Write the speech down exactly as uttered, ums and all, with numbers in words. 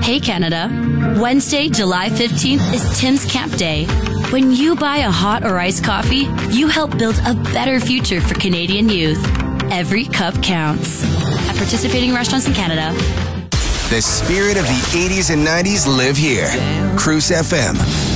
Hey Canada, Wednesday, July fifteenth is Tim's Camp Day. When you buy a hot or iced coffee, you help build a better future for Canadian youth. Every cup counts. At participating restaurants in Canada. The spirit of the eighties and nineties live here. Cruise F M.